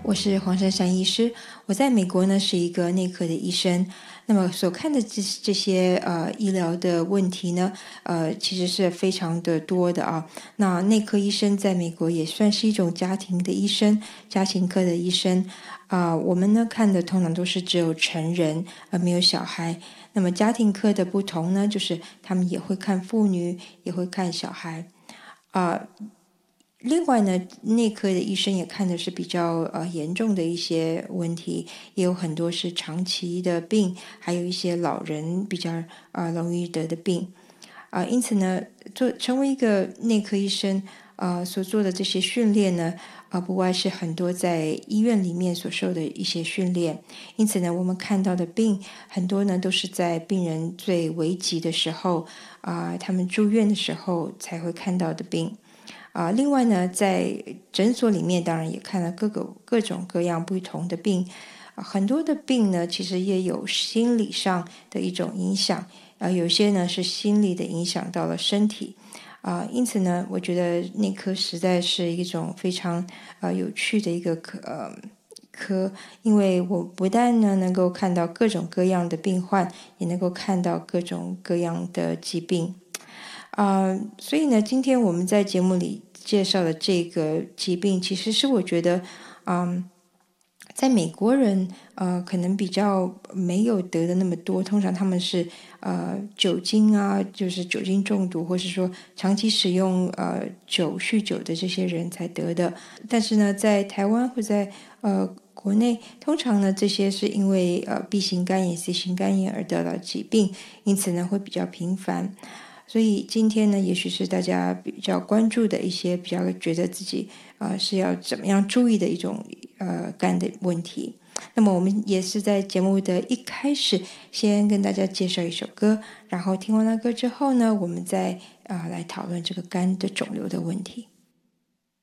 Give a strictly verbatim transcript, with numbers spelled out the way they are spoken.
我是黄珊珊医师，我在美国呢是一个内科的医生。那么所看的这这些呃医疗的问题呢，呃其实是非常的多的啊。那内科医生在美国也算是一种家庭的医生，家庭科的医生啊、呃我们呢看的通常都是只有成人，而没有小孩。那么家庭科的不同呢，就是他们也会看妇女，也会看小孩啊。另外呢，内科的医生也看的是比较呃严重的一些问题，也有很多是长期的病，还有一些老人比较呃容易得的病啊、呃因此呢，做成为一个内科医生，呃所做的这些训练呢，啊、不外是很多在医院里面所受的一些训练。因此呢，我们看到的病很多呢都是在病人最危急的时候啊、他们住院的时候才会看到的病。啊，另外呢，在诊所里面当然也看了各个各种各样不同的病，啊，很多的病呢，其实也有心理上的一种影响，啊，有些呢是心理的影响到了身体，啊，因此呢，我觉得内科实在是一种非常呃有趣的一个科呃科，因为我不但呢能够看到各种各样的病患，也能够看到各种各样的疾病。啊、所以呢，今天我们在节目里介绍的这个疾病，其实是我觉得，嗯，在美国人呃可能比较没有得的那么多，通常他们是呃酒精啊，就是酒精中毒，或是说长期使用呃酒酗酒的这些人才得的。但是呢，在台湾或在呃国内，通常呢这些是因为呃 B 型肝炎、C 型肝炎而得了疾病，因此呢会比较频繁。所以今天呢，也许是大家比较关注的一些比较觉得自己啊、呃、是要怎么样注意的一种呃肝的问题。那么我们也是在节目的一开始先跟大家介绍一首歌，然后听完了歌之后呢，我们再啊、呃来讨论这个肝的肿瘤的问题。